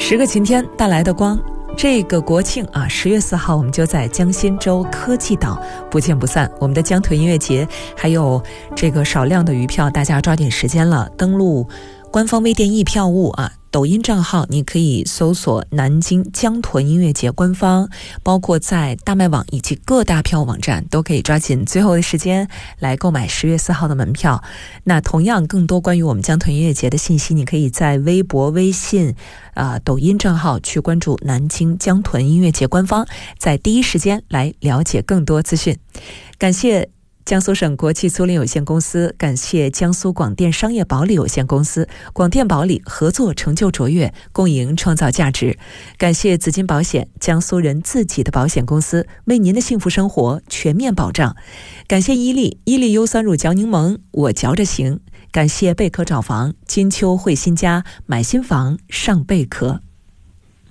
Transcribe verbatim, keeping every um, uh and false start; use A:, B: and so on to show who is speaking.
A: 十个晴天带来的光，这个国庆啊，十月四号我们就在江心洲科技岛不见不散。我们的江豚音乐节还有这个少量的余票，大家抓紧时间了。登录官方微店易票务啊，抖音账号你可以搜索南京江豚音乐节官方，包括在大麦网以及各大票网站都可以抓紧最后的时间来购买十月四号的门票。那同样更多关于我们江豚音乐节的信息，你可以在微博、微信、呃、抖音账号去关注南京江豚音乐节官方，在第一时间来了解更多资讯。感谢江苏省国际租赁有限公司，感谢江苏广电商业保理有限公司，广电保理合作成就卓越，共赢创造价值。感谢紫金保险，江苏人自己的保险公司，为您的幸福生活全面保障。感谢伊利，伊利优酸乳嚼柠檬，我嚼着行。感谢贝壳找房，金秋汇新家，买新房上贝壳。